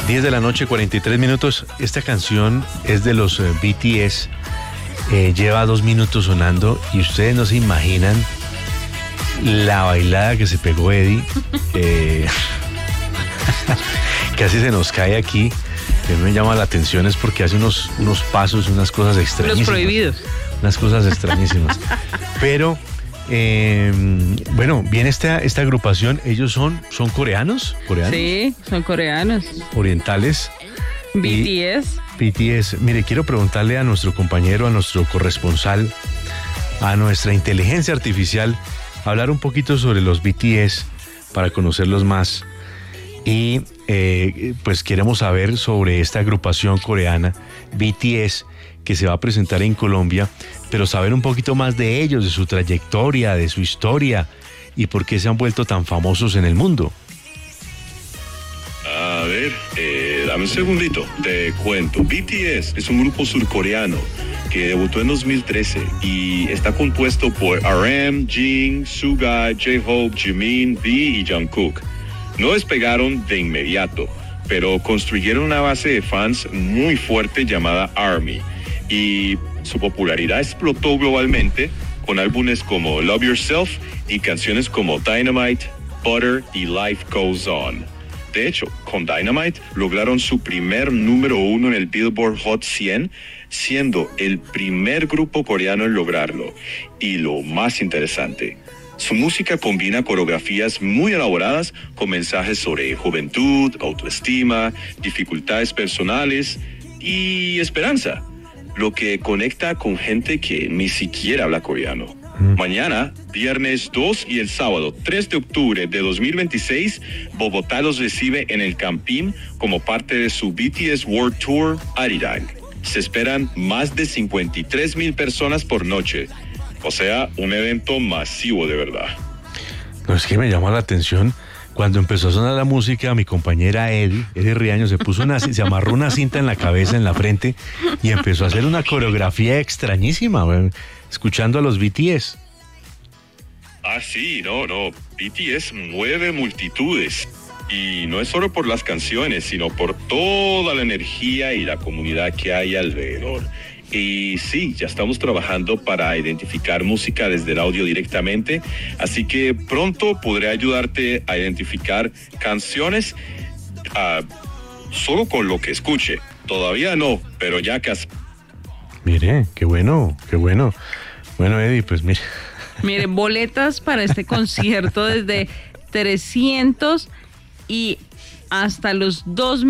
10 de la noche, 43 minutos. Esta canción es de los BTS. Lleva 2 minutos sonando y ustedes no se imaginan la bailada que se pegó Eddie. Casi se nos cae aquí. Me llama la atención es porque hace unos pasos, unas cosas extrañísimas. Los prohibidos. Unas cosas extrañísimas. Pero, bueno, viene esta agrupación. Ellos son coreanos. Sí, son coreanos. Orientales. BTS. BTS. Mire, quiero preguntarle a nuestro compañero, a nuestro corresponsal, a nuestra inteligencia artificial, hablar un poquito sobre los BTS para conocerlos más. Y pues queremos saber sobre esta agrupación coreana, BTS, que se va a presentar en Colombia, pero saber un poquito más de ellos, de su trayectoria, de su historia y por qué se han vuelto tan famosos en el mundo. A ver, dame un segundito, te cuento. BTS es un grupo surcoreano que debutó en 2013 y está compuesto por RM, Jin, Suga, J-Hope, Jimin, V y Jungkook. No despegaron de inmediato, pero construyeron una base de fans muy fuerte llamada ARMY y su popularidad explotó globalmente con álbumes como Love Yourself y canciones como Dynamite, Butter y Life Goes On. De hecho, con Dynamite lograron su primer número 1 en el Billboard Hot 100, siendo el primer grupo coreano en lograrlo. Y lo más interesante, su música combina coreografías muy elaboradas con mensajes sobre juventud, autoestima, dificultades personales y esperanza, lo que conecta con gente que ni siquiera habla coreano. Mañana, viernes 2 y el sábado 3 de octubre de 2026, Bogotá los recibe en el Campín como parte de su BTS World Tour Arirang. Se esperan más de 53,000 personas por noche. O sea, un evento masivo de verdad. No, es que me llamó la atención. Cuando empezó a sonar la música, mi compañera Eddie Riaño, se amarró una cinta en la cabeza, en la frente, y empezó a hacer una coreografía extrañísima, escuchando a los BTS. Ah, sí, no. BTS mueve multitudes. Y no es solo por las canciones, sino por toda la energía y la comunidad que hay alrededor. Y sí, ya estamos trabajando para identificar música desde el audio directamente, así que pronto podré ayudarte a identificar canciones solo con lo que escuche. Todavía no, pero ya casi. Mire, qué bueno. Bueno, Eddie, pues mire. Mire, boletas para este concierto desde 300 y hasta los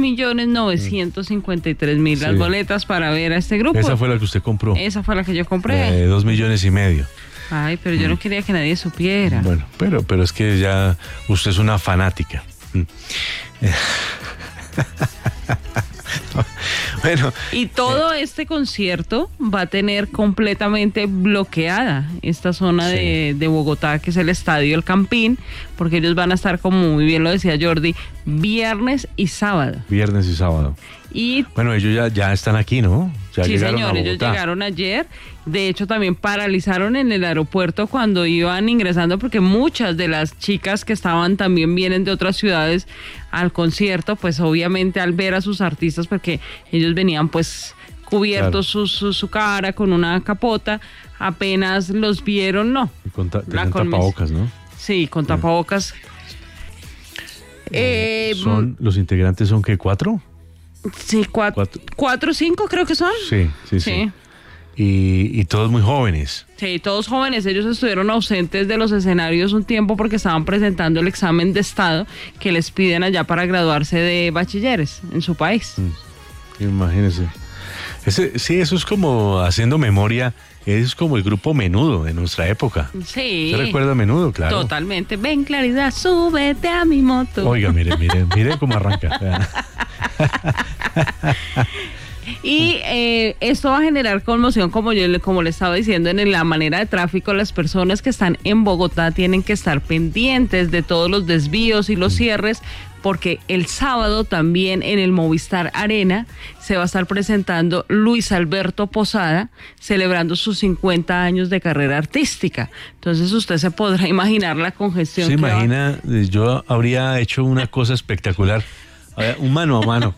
2.953.000 las boletas para ver a este grupo. Esa fue la que usted compró. Esa fue la que yo compré. 2,5 millones. Ay, pero yo no quería que nadie supiera. Bueno, pero es que ya usted es una fanática. Bueno, y todo este concierto va a tener completamente bloqueada esta zona de Bogotá, que es el Estadio El Campín, porque ellos van a estar, como muy bien lo decía Jordi, viernes y sábado. Y bueno, ellos ya están aquí, ¿no? Sí, señor, ellos llegaron ayer. De hecho, también paralizaron en el aeropuerto cuando iban ingresando, porque muchas de las chicas que estaban también vienen de otras ciudades al concierto, pues obviamente al ver a sus artistas, porque ellos venían pues cubiertos, claro, su cara con una capota, apenas los vieron, no. Y con tapabocas, ¿no? Sí, con tapabocas. ¿Los integrantes son qué, 4? Sí, 4 o 5 creo que son. Sí. Y todos muy jóvenes. Sí, todos jóvenes. Ellos estuvieron ausentes de los escenarios un tiempo porque estaban presentando el examen de estado que les piden allá para graduarse de bachilleres en su país. Imagínense. Sí, eso es como haciendo memoria. Es como el grupo Menudo de nuestra época. Sí. ¿Se recuerda a Menudo? Claro. Totalmente. Ven, Claridad, súbete a mi moto. Oiga, mire cómo arranca. Y esto va a generar conmoción, como le estaba diciendo, en la manera de tráfico. Las personas que están en Bogotá tienen que estar pendientes de todos los desvíos y los cierres, porque el sábado también en el Movistar Arena se va a estar presentando Luis Alberto Posada, celebrando sus 50 años de carrera artística. Entonces usted se podrá imaginar la congestión. Se imagina, yo habría hecho una cosa espectacular. A ver, un mano a mano.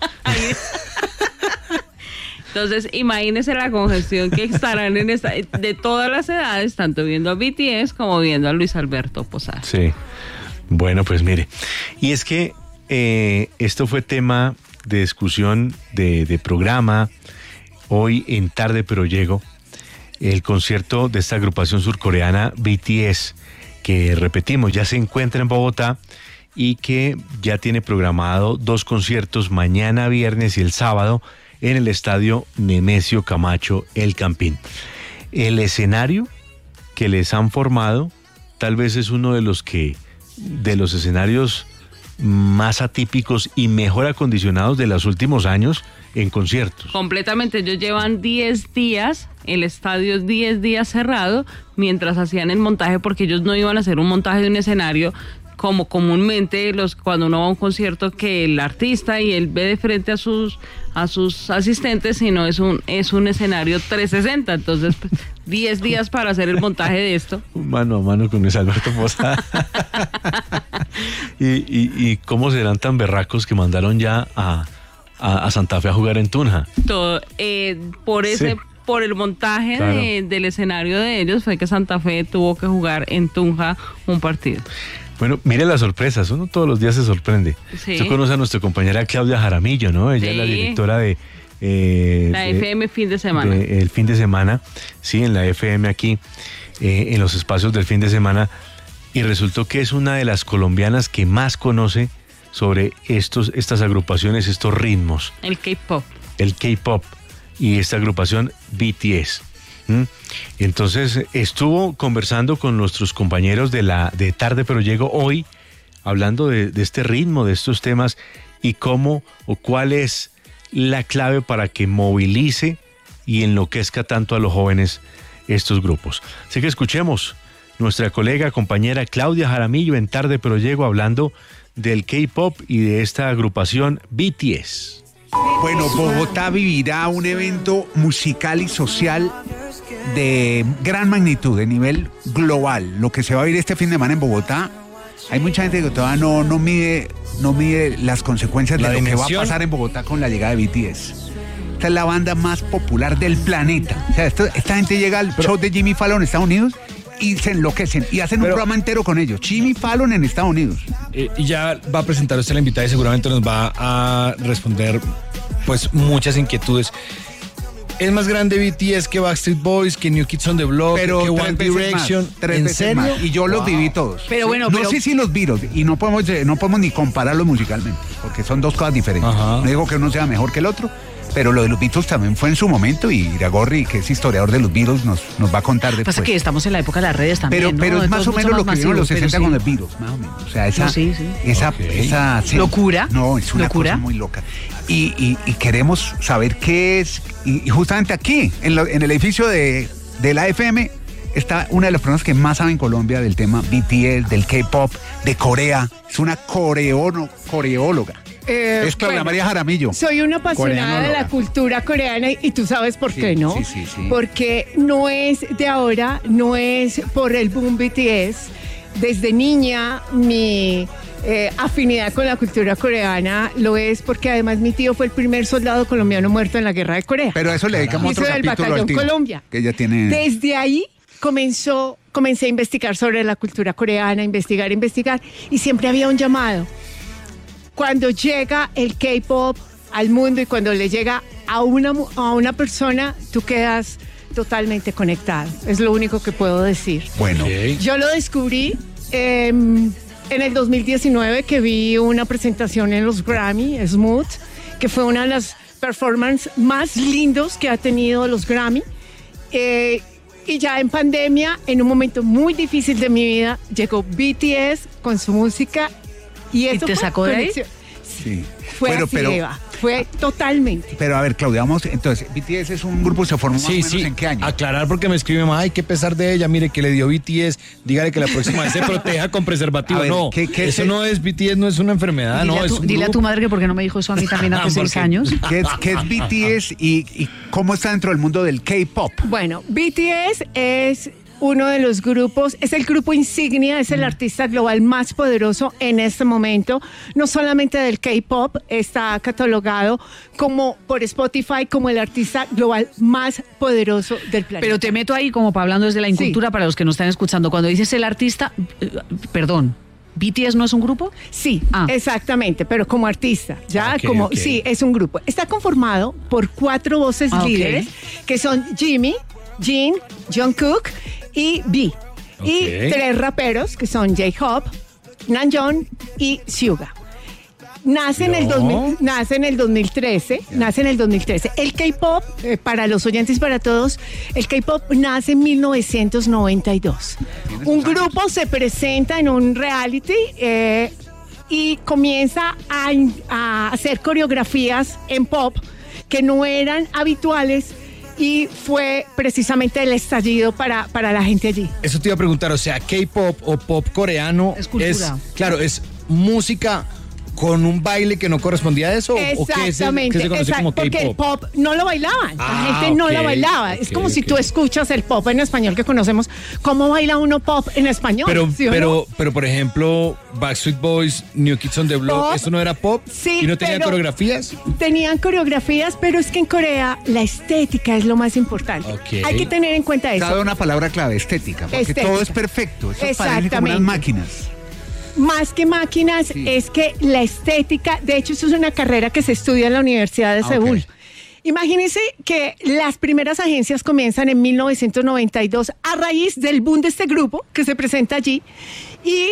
Entonces, imagínense la congestión que estarán en esta, de todas las edades, tanto viendo a BTS como viendo a Luis Alberto Posada. Sí. Bueno, pues mire. Y es que esto fue tema de discusión de programa hoy en Tarde Pero Llego. El concierto de esta agrupación surcoreana BTS, que repetimos, ya se encuentra en Bogotá y que ya tiene programado 2 conciertos mañana viernes y el sábado en el estadio Nemesio Camacho El Campín. El escenario que les han formado tal vez es uno de los escenarios más atípicos y mejor acondicionados de los últimos años en conciertos. Completamente, ellos llevan 10 días, el estadio es 10 días cerrado, mientras hacían el montaje, porque ellos no iban a hacer un montaje de un escenario como comúnmente cuando uno va a un concierto, que el artista y él ve de frente a sus asistentes, sino es un escenario 360, entonces 10 días para hacer el montaje de esto. Mano a mano con Luis Alberto Posada. y cómo serán tan berracos que mandaron ya a Santa Fe a jugar en Tunja. Todo, por el montaje, claro, del escenario de ellos fue que Santa Fe tuvo que jugar en Tunja un partido. Bueno, mire las sorpresas, uno todos los días se sorprende. Sí. Usted conoce a nuestra compañera Claudia Jaramillo, ¿no? Ella es la directora de... la FM Fin de Semana. El Fin de Semana, sí, en la FM aquí, en los espacios del fin de semana, y resultó que es una de las colombianas que más conoce sobre estas agrupaciones, estos ritmos. El K-pop. El K-pop y esta agrupación BTS. Entonces estuvo conversando con nuestros compañeros de Tarde Pero Llego hoy, hablando de este ritmo, de estos temas y cómo o cuál es la clave para que movilice y enloquezca tanto a los jóvenes estos grupos. Así que escuchemos nuestra colega, compañera Claudia Jaramillo en Tarde Pero Llego hablando del K-pop y de esta agrupación BTS. Bueno, Bogotá vivirá un evento musical y social de gran magnitud, de nivel global. Lo que se va a vivir este fin de semana en Bogotá, hay mucha gente que todavía no mide las consecuencias de lo que va a pasar en Bogotá con la llegada de BTS. Esta es la banda más popular del planeta. O sea, esta gente llega al show de Jimmy Fallon en Estados Unidos y se enloquecen y hacen un programa entero con ellos. Jimmy Fallon en Estados Unidos. Y ya va a presentar usted la invitada y seguramente nos va a responder pues muchas inquietudes. Es más grande BTS que Backstreet Boys, que New Kids on the Block, que One Direction. ¿En serio? Más. Y yo los viví todos. Pero bueno, no sé si los Beatles, y no podemos ni compararlos musicalmente, porque son dos cosas diferentes. Ajá. No digo que uno sea mejor que el otro, pero lo de los Beatles también fue en su momento, y Iragorri, que es historiador de los Beatles, nos va a contar después. Pasa que estamos en la época de las redes también, pero ¿no? es más o menos lo que vieron los 60 con los Beatles, más o menos. O sea, esa locura. No, es una cosa muy loca. Y queremos saber qué es, y justamente aquí, en el edificio de la FM, está una de las personas que más sabe en Colombia del tema BTS, del K-pop, de Corea. Es una coreóloga. Es Claudia María Jaramillo. Soy una apasionada de la cultura coreana y tú sabes por qué, ¿no? Sí. Porque no es de ahora, no es por el boom BTS. Desde niña mi afinidad con la cultura coreana lo es porque además mi tío fue el primer soldado colombiano muerto en la guerra de Corea. Pero a eso le dedicamos otro del capítulo Batallón al tío, Colombia. Que ella tiene... Desde ahí comencé a investigar sobre la cultura coreana, investigar, y siempre había un llamado. Cuando llega el K-pop al mundo y cuando le llega a una persona, tú quedas totalmente conectado. Es lo único que puedo decir. Bueno. Okay. Yo lo descubrí en el 2019, que vi una presentación en los Grammy, Smooth, que fue una de las performances más lindos que ha tenido los Grammy. Y ya en pandemia, en un momento muy difícil de mi vida, llegó BTS con su música. ¿Y te sacó de ahí? Sí. Fue Eva. Fue totalmente. Pero a ver, Claudia, entonces, BTS es un grupo que se formó más o menos ¿en qué año? Aclarar, porque me escriben, ay, qué pesar de ella, mire que le dio BTS, dígale que la próxima vez se proteja con preservativo. Ver, no, eso no es BTS, no es una enfermedad, Dile a tu madre que por qué no me dijo eso a mí también hace 6 años. ¿Qué es BTS y cómo está dentro del mundo del K-pop? Bueno, BTS es uno de los grupos, es el grupo insignia, es el artista global más poderoso en este momento, no solamente del K-pop, está catalogado como por Spotify como el artista global más poderoso del planeta. Pero te meto ahí como para hablando desde la incultura para los que nos están escuchando. Cuando dices el artista, perdón, ¿BTS no es un grupo? Sí, exactamente, pero como artista, ya sí, es un grupo. Está conformado por 4 voces líderes, que son Jimmy, Jin, Jungkook y B. Y 3 raperos, que son J-Hope, Namjoon y Suga. Nace en el 2013. El K-pop, para los oyentes y para todos, el K-pop nace en 1992. Un grupo se presenta en un reality y comienza a hacer coreografías en pop que no eran habituales, y fue precisamente el estallido para la gente allí. Eso te iba a preguntar, o sea, K-pop o pop coreano es música con un baile que no correspondía a eso. Exactamente, ¿o qué se conoce como porque K-pop? el pop no lo bailaban, la gente no lo bailaba. Es como si tú escuchas el pop en español que conocemos, ¿cómo baila uno pop en español? Pero por ejemplo, Backstreet Boys, New Kids on the Block, ¿eso no era pop? Sí, ¿y no tenían coreografías? Tenían coreografías, pero es que en Corea la estética es lo más importante. Hay que tener en cuenta eso. Cada una palabra clave, estética, porque todo es perfecto. Eso parece como unas máquinas. Más que máquinas, es que la estética, de hecho, eso es una carrera que se estudia en la Universidad de Seúl. Imagínense que las primeras agencias comienzan en 1992 a raíz del boom de este grupo que se presenta allí, y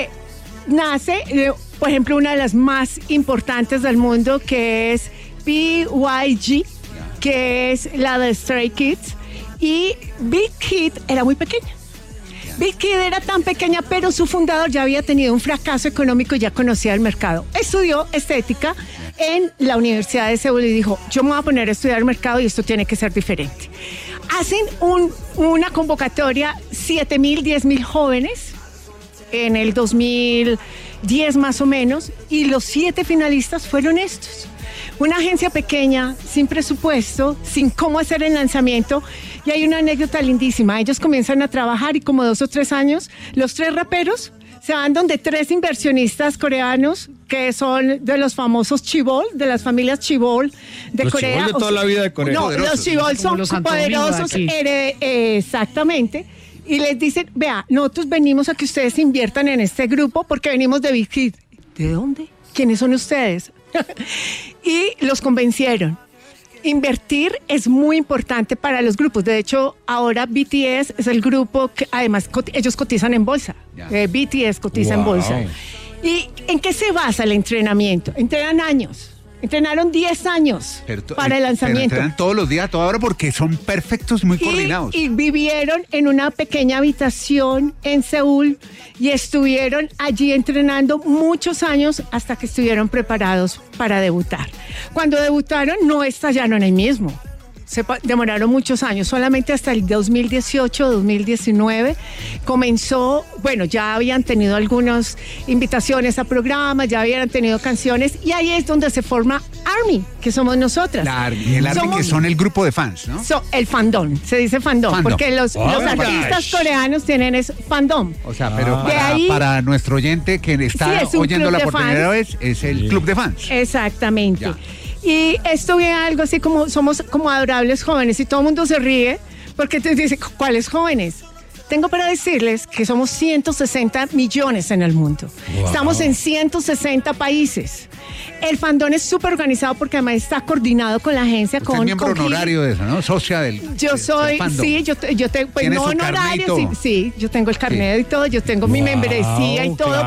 nace, por ejemplo, una de las más importantes del mundo, que es BYG, que es la de Stray Kids, y Big Hit era muy pequeña. Big Kid era tan pequeña, pero su fundador ya había tenido un fracaso económico y ya conocía el mercado. Estudió estética en la Universidad de Seúl y dijo, yo me voy a poner a estudiar el mercado y esto tiene que ser diferente. Hacen una convocatoria, 7,000, 10,000 jóvenes en el 2010 más o menos, y los 7 finalistas fueron estos. Una agencia pequeña, sin presupuesto, sin cómo hacer el lanzamiento. Y hay una anécdota lindísima. Ellos comienzan a trabajar y como 2 o 3 años, los 3 raperos se van donde 3 inversionistas coreanos que son de los famosos Chibol, de las familias Chibol de Corea. Los Chibol de toda la vida de Corea. No, los Chibol son poderosos. Exactamente. Y les dicen, vea, nosotros venimos a que ustedes inviertan en este grupo porque venimos de Big Hit. ¿De dónde? ¿Quiénes son ustedes? Y los convencieron. Invertir es muy importante para los grupos. De hecho, ahora BTS es el grupo que además ellos cotizan en bolsa. BTS cotiza en bolsa. ¿Y en qué se basa el entrenamiento? Entrenan años. Entrenaron 10 años para el lanzamiento. Entrenan todos los días, a toda hora, porque son perfectos, muy coordinados. Y vivieron en una pequeña habitación en Seúl y estuvieron allí entrenando muchos años hasta que estuvieron preparados para debutar. Cuando debutaron no estallaron ahí mismo. Se demoraron muchos años, solamente hasta el 2018, 2019 comenzó, bueno, ya habían tenido algunas invitaciones a programas, ya habían tenido canciones, y ahí es donde se forma ARMY, que somos nosotras. El ARMY, que son el grupo de fans, ¿no? El fandom, se dice fandom. Porque los artistas coreanos tienen fandom. O sea, pero para nuestro oyente que está oyéndola por primera vez, es el club de fans. Exactamente. Ya. Y esto viene algo así como, somos como adorables jóvenes, y todo el mundo se ríe porque te dice, ¿cuáles jóvenes? Tengo para decirles que somos 160 millones en el mundo. Wow. Estamos en 160 países. El fandom es súper organizado porque además está coordinado con la agencia. Usted es miembro honorario de eso, ¿no? Socia del Yo soy, del sí, yo tengo, pues no honorario, sí, yo tengo el carnet y todo, yo tengo mi membresía y todo,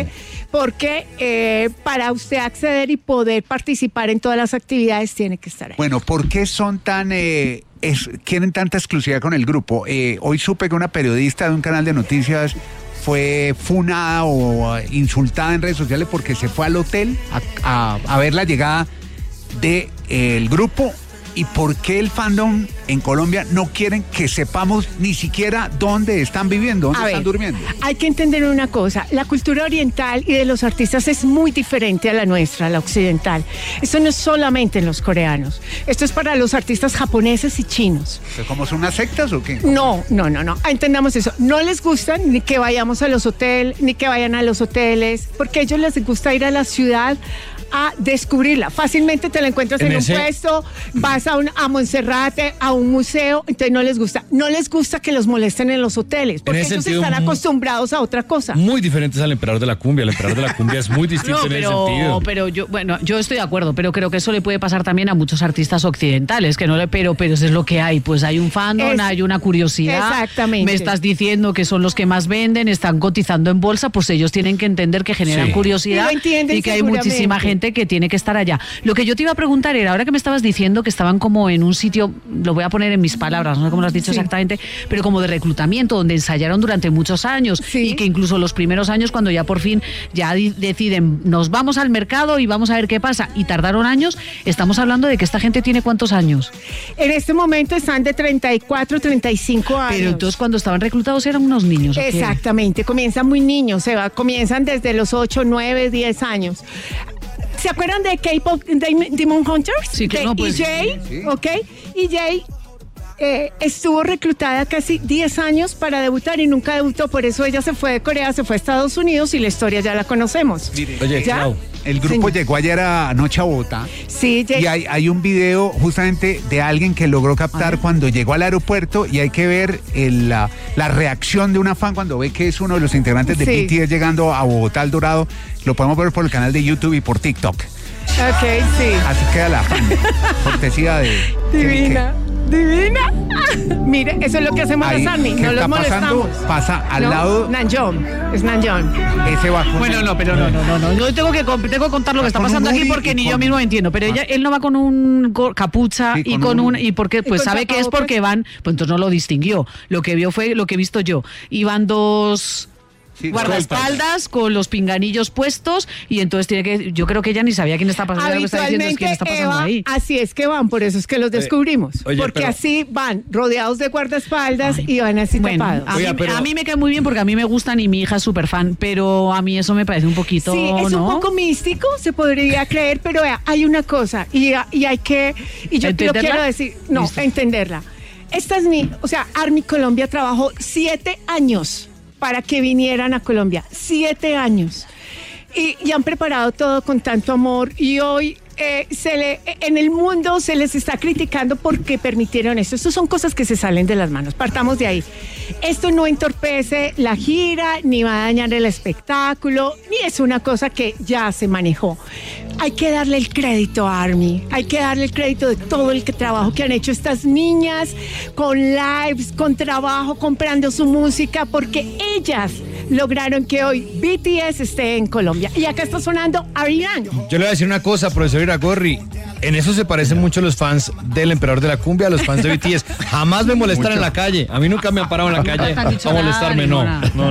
porque para usted acceder y poder participar en todas las actividades tiene que estar ahí. Bueno, ¿por qué son tan quieren tanta exclusividad con el grupo? Hoy supe que una periodista de un canal de noticias fue funada o insultada en redes sociales porque se fue al hotel a ver la llegada del grupo ¿Y por qué el fandom en Colombia no quieren que sepamos ni siquiera dónde están viviendo, dónde están durmiendo? Hay que entender una cosa, la cultura oriental y de los artistas es muy diferente a la nuestra, a la occidental. Esto no es solamente en los coreanos, esto es para los artistas japoneses y chinos. ¿Cómo son unas sectas o qué? No, entendamos eso. No les gusta ni que vayamos a los hoteles, ni que vayan a los hoteles, porque a ellos les gusta ir a la ciudad a descubrirla. Fácilmente te la encuentras en un puesto, vas a Monserrate, a un museo, entonces no les gusta. No les gusta que los molesten en los hoteles, porque ellos están acostumbrados a otra cosa. Muy diferentes al Emperador de la Cumbia. El Emperador de la Cumbia es muy distinto en ese sentido. Pero yo estoy de acuerdo, pero creo que eso le puede pasar también a muchos artistas occidentales, que no le, pero eso es lo que hay. Pues hay un fandom, hay una curiosidad. Exactamente. Me estás diciendo que son los que más venden, están cotizando en bolsa, pues ellos tienen que entender que generan curiosidad y que hay muchísima gente que tiene que estar allá. Lo que yo te iba a preguntar era, ahora que me estabas diciendo que estaban como en un sitio, lo voy a poner en mis palabras, no sé cómo lo has dicho exactamente, pero como de reclutamiento, donde ensayaron durante muchos años y que incluso los primeros años, cuando ya por fin ya deciden, nos vamos al mercado y vamos a ver qué pasa, y tardaron años, estamos hablando de que esta gente tiene ¿cuántos años? En este momento están de 34, 35 años. Pero entonces cuando estaban reclutados eran unos niños. Exactamente, comienzan muy niños, comienzan desde los 8, 9, 10 años. ¿Se acuerdan de K-Pop Demon Hunters? Sí, claro. EJ, ¿ok? EJ estuvo reclutada casi 10 años para debutar y nunca debutó, por eso ella se fue de Corea, se fue a Estados Unidos y la historia ya la conocemos. Oye, ¿ya? El grupo llegó ayer anoche a Bogotá. Sí, y hay un video justamente de alguien que logró captar cuando llegó al aeropuerto, y hay que ver la reacción de una fan cuando ve que es uno de los integrantes de BTS llegando a Bogotá al Dorado. Lo podemos ver por el canal de YouTube y por TikTok. Ok, sí. Así queda la fan. Cortesía de... Divina. Mire, eso es lo que hacemos los ARMY, no los molestamos. Pasa al lado. Namjoon, es Namjoon. Ese va con no. Yo tengo que contar lo que está pasando aquí porque ni yo mismo entiendo. Pero él no va con un capucha y porque pues sabe que es porque van, pues entonces no lo distinguió. Lo que vio fue lo que he visto yo. Iban dos guardaespaldas con los pinganillos puestos, y entonces yo creo que ella ni sabía quién está pasando. Habitualmente, Eva, ahí. Así es que van, por eso es que los descubrimos. Porque así van, rodeados de guardaespaldas y van así tapados. A mí me cae muy bien porque a mí me gustan y mi hija es súper fan, pero a mí eso me parece un poquito... Sí, es un poco místico, se podría creer, pero hay una cosa y hay que... Y yo lo quiero decir, entenderla. ARMY Colombia trabajó 7 años para que vinieran a Colombia, 7 años. Y han preparado todo con tanto amor, y hoy en el mundo se les está criticando porque permitieron esto. Estas son cosas que se salen de las manos, partamos de ahí. Esto no entorpece la gira, ni va a dañar el espectáculo, ni es una cosa que ya se manejó. Hay que darle el crédito a ARMY, hay que darle el crédito de todo el trabajo que han hecho estas niñas, con lives, con trabajo, comprando su música, porque ellas lograron que hoy BTS esté en Colombia. Y acá está sonando Arirang. Yo le voy a decir una cosa, profesor Iragorri. En eso se parecen mucho los fans del Emperador de la Cumbia a los fans de BTS. Jamás me molestan en la calle. A mí nunca me han parado en la calle a molestarme, no.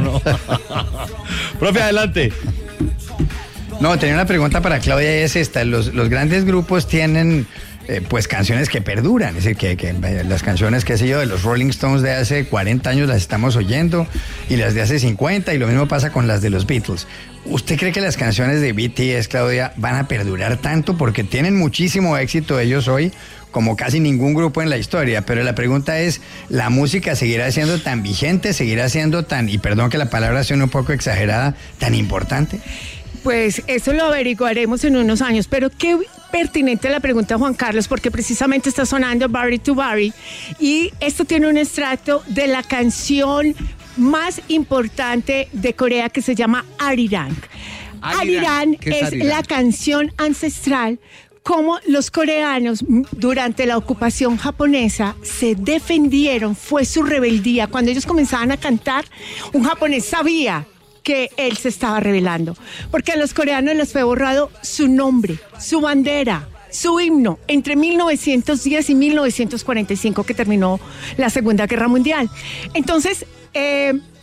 Profe, adelante. No, tenía una pregunta para Claudia, y es esta. Los grandes grupos tienen pues canciones que perduran, es decir, que las canciones, qué sé yo, de los Rolling Stones de hace 40 años las estamos oyendo, y las de hace 50, y lo mismo pasa con las de los Beatles. ¿Usted cree que las canciones de BTS, Claudia, van a perdurar tanto? Porque tienen muchísimo éxito ellos hoy, como casi ningún grupo en la historia, pero la pregunta es, ¿la música seguirá siendo tan vigente, seguirá siendo tan, y perdón que la palabra sea un poco exagerada, tan importante? Pues eso lo averiguaremos en unos años, pero qué pertinente la pregunta, Juan Carlos, porque precisamente está sonando Barry to Barry, y esto tiene un extracto de la canción más importante de Corea, que se llama Arirang. Arirang es la canción ancestral, cómo los coreanos durante la ocupación japonesa se defendieron, fue su rebeldía. Cuando ellos comenzaban a cantar, un japonés sabía que él se estaba rebelando, porque a los coreanos les fue borrado su nombre, su bandera, su himno, entre 1910 y 1945, que terminó la Segunda Guerra Mundial. Entonces,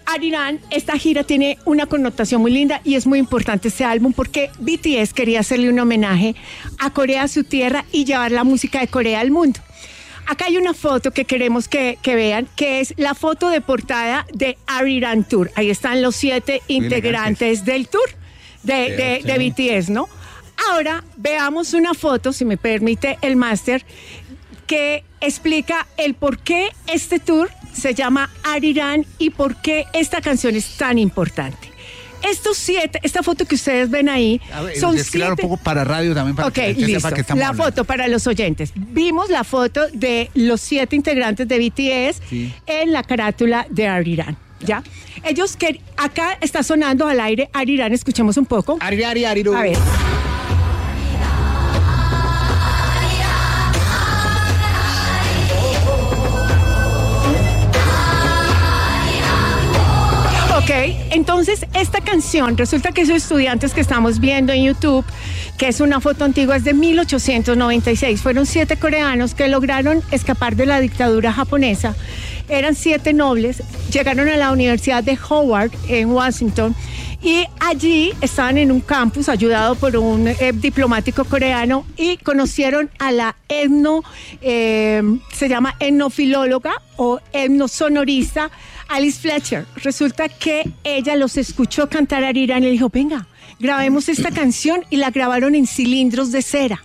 Arirang, esta gira tiene una connotación muy linda y es muy importante este álbum porque BTS quería hacerle un homenaje a Corea, su tierra, y llevar la música de Corea al mundo. Acá hay una foto que queremos que vean, que es la foto de portada de Arirang Tour. Ahí están los 7 integrantes del tour de BTS, ¿no? Ahora veamos una foto, si me permite el máster, que explica el por qué este tour se llama Arirang y por qué esta canción es tan importante. Estos 7, esta foto que ustedes ven ahí, son 7. un poco para radio también, para que listo. Sepa que estamos hablando. Foto para los oyentes. Vimos la foto de los 7 integrantes de BTS en la carátula de Arirang. ¿Ya? Ellos que acá está sonando al aire Arirang, escuchemos un poco. A ver. Ok, entonces esta canción, resulta que esos estudiantes que estamos viendo en YouTube, que es una foto antigua, es de 1896. Fueron 7 coreanos que lograron escapar de la dictadura japonesa. Eran 7 nobles, llegaron a la Universidad de Howard en Washington y allí estaban en un campus ayudado por un diplomático coreano y conocieron a la se llama etnofilóloga o etnosonorista Alice Fletcher. Resulta que ella los escuchó cantar Arirang y le dijo, venga, grabemos esta canción, y la grabaron en cilindros de cera.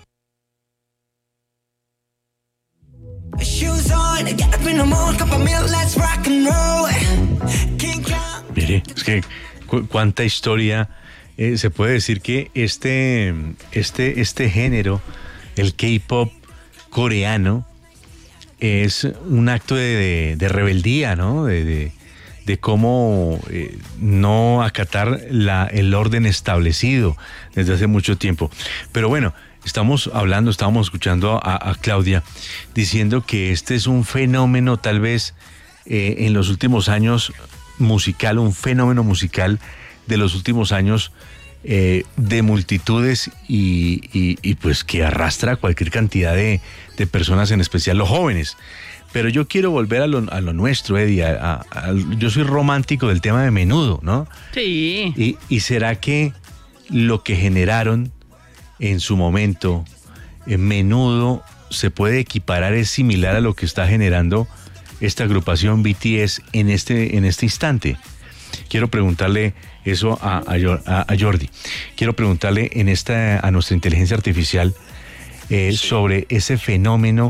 Mire, es que cuánta historia. Se puede decir que este género, el K-pop coreano, es un acto de rebeldía, ¿no? De cómo no acatar el orden establecido desde hace mucho tiempo. Pero bueno, estábamos escuchando a Claudia diciendo que este es un fenómeno tal vez en los últimos años musical, un fenómeno musical de los últimos años de multitudes y pues que arrastra cualquier cantidad de personas, en especial los jóvenes. Pero yo quiero volver a lo nuestro, Eddie. Yo soy romántico del tema de Menudo, ¿no? Sí. ¿Y será que lo que generaron en su momento, Menudo, se puede equiparar, es similar a lo que está generando esta agrupación BTS en este instante? Quiero preguntarle eso a Jordi. Quiero preguntarle a nuestra inteligencia artificial sobre ese fenómeno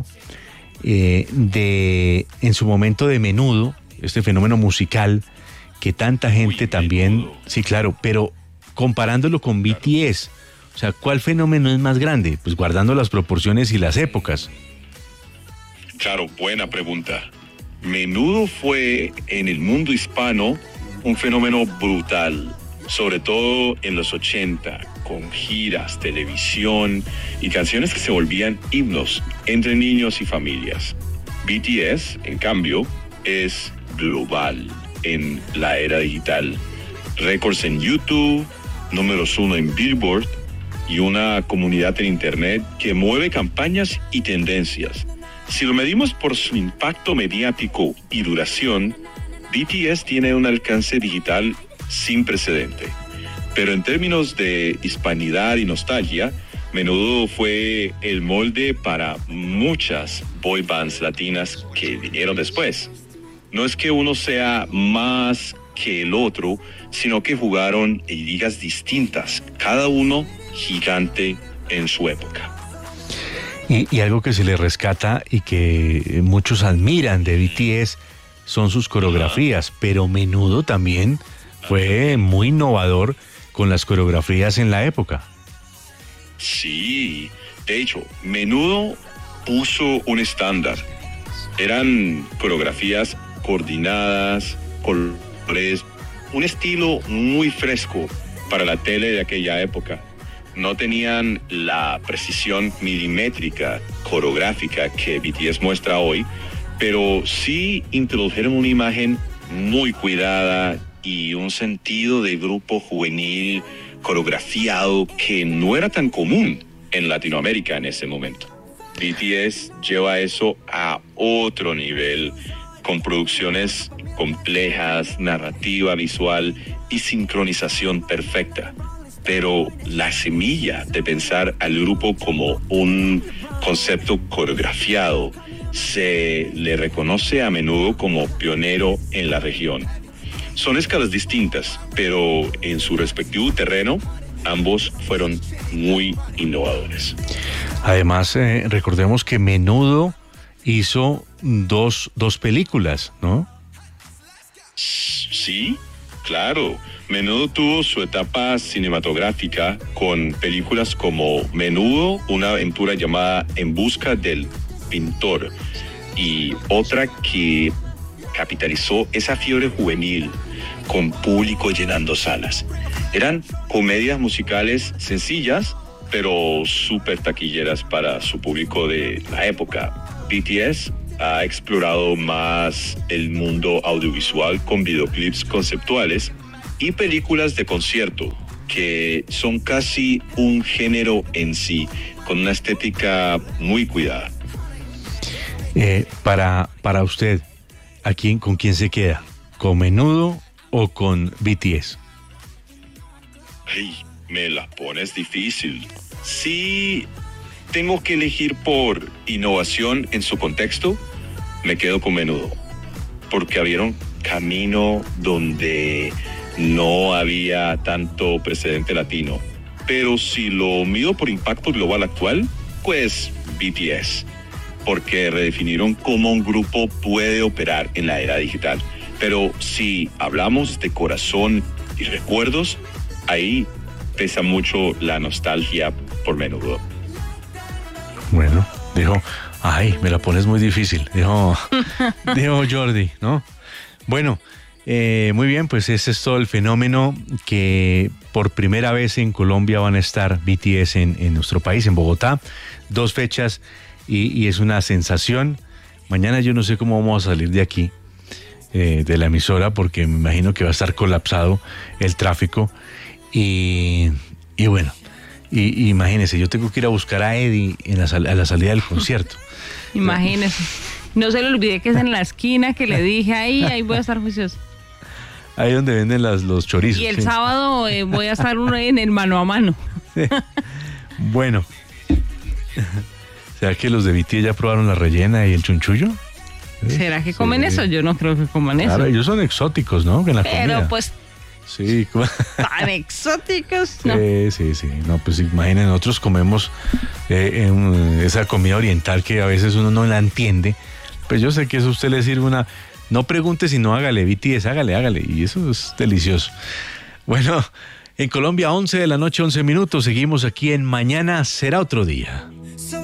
en su momento de Menudo, este fenómeno musical que tanta gente también, sí, claro, pero comparándolo con BTS, o sea, ¿cuál fenómeno es más grande? Pues guardando las proporciones y las épocas. Claro, buena pregunta. Menudo fue en el mundo hispano un fenómeno brutal, sobre todo en los 80, con giras, televisión y canciones que se volvían himnos entre niños y familias. BTS, en cambio, es global en la era digital. Récords en YouTube, números 1 en Billboard y una comunidad en Internet que mueve campañas y tendencias. Si lo medimos por su impacto mediático y duración, BTS tiene un alcance digital sin precedente. Pero en términos de hispanidad y nostalgia, Menudo fue el molde para muchas boy bands latinas que vinieron después. No es que uno sea más que el otro, sino que jugaron en ligas distintas, cada uno gigante en su época. Y algo que se le rescata y que muchos admiran de BTS son sus coreografías, pero Menudo también fue muy innovador con las coreografías en la época. Sí, de hecho, Menudo puso un estándar. Eran coreografías coordinadas, colores, un estilo muy fresco para la tele de aquella época. No tenían la precisión milimétrica coreográfica que BTS muestra hoy, pero sí introdujeron una imagen muy cuidada y un sentido de grupo juvenil coreografiado que no era tan común en Latinoamérica en ese momento. BTS lleva eso a otro nivel con producciones complejas, narrativa visual y sincronización perfecta. Pero la semilla de pensar al grupo como un concepto coreografiado se le reconoce a menudo como pionero en la región. Son escalas distintas, pero en su respectivo terreno, ambos fueron muy innovadores. Además, recordemos que Menudo hizo dos películas, ¿no? Sí, claro. Menudo tuvo su etapa cinematográfica con películas como Menudo, una aventura llamada En busca del pintor, y otra que capitalizó esa fiebre juvenil con público llenando salas. Eran comedias musicales sencillas, pero súper taquilleras para su público de la época. BTS ha explorado más el mundo audiovisual con videoclips conceptuales y películas de concierto, que son casi un género en sí, con una estética muy cuidada. Para usted, ¿con quién se queda? ¿Con Menudo o con BTS? Ay, me la pones difícil. Si tengo que elegir por innovación en su contexto, me quedo con Menudo, porque abrieron camino donde no había tanto precedente latino. Pero si lo mido por impacto global actual, pues BTS, porque redefinieron cómo un grupo puede operar en la era digital. Pero si hablamos de corazón y recuerdos, ahí pesa mucho la nostalgia por Menudo. Bueno, dijo, ay, me la pones muy difícil, dijo Jordi, ¿no? Bueno, muy bien, pues ese es todo el fenómeno que por primera vez en Colombia van a estar BTS en nuestro país, en Bogotá. 2 fechas y es una sensación. Mañana yo no sé cómo vamos a salir de aquí, de la emisora, porque me imagino que va a estar colapsado el tráfico. Y bueno, imagínense, yo tengo que ir a buscar a Eddie a la salida del concierto. Imagínese. No se le olvide que es en la esquina que le dije, ahí voy a estar juicioso. Ahí donde venden los chorizos. Y el sábado voy a estar en el mano a mano. Sí. Bueno. ¿Será que los de BTS ya probaron la rellena y el chunchullo? ¿Será que comen eso? Yo no creo que coman eso. Claro, ellos son exóticos, ¿no? En la pero comida. Pues... Sí. Tan exóticos, ¿no? Sí. No, pues imaginen, nosotros comemos esa comida oriental que a veces uno no la entiende. Pues yo sé que eso a usted le sirve una... No pregunte, sino hágale, BTS, hágale. Y eso es delicioso. Bueno, en Colombia, 11 de la noche, 11 minutos. Seguimos aquí en Mañana Será Otro Día.